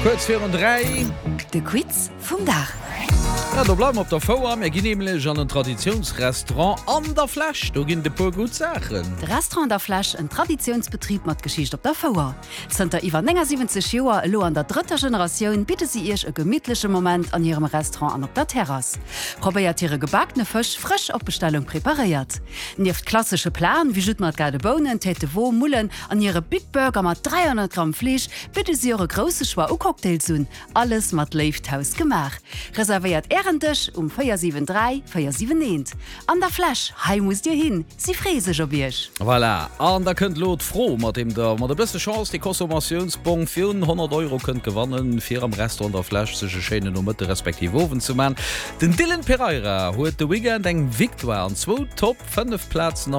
Kurz 4 und 3. De Quiz vum Dach. Ja, da bleiben op der Vor mir genehmlich an ein Traditionsrestaurant an der Flasch. Da gehen de pur gut Sachen. De Restaurant der Flasch ein Traditionsbetrieb mat Geschicht op der Vor. Zter iwwer 70 Joer lo an der dritter Generation bitte sie ihr e gemidtliche Moment an ihrem Restaurant an op der Terras. Probiert ihre gebackene Fisch frisch op Bestellung präpariert. Nieft klassische Plan wie jut mat geide Bohnen, Tete wo Mullen an ihre Big Burger mat 300 Gramm Fleisch bitte sie ihre große Schwa Cocktail zun. Alles mat Lefthaus gemach. Reserviert Ehrendech 473 478. An der Flasch, hei muss dir hin. Sie fräse jo biersch. Voilà. An der könnt lot froh mat der beste Chance die Konsumationsbon 400 € könnt gewannen fir am Restaurant der Flasch sech Schene no Mitte respektiv ofen zu man. Den Dylan Pereira huet de Weekend eng Victoire an 2 Top 5 Plätzen am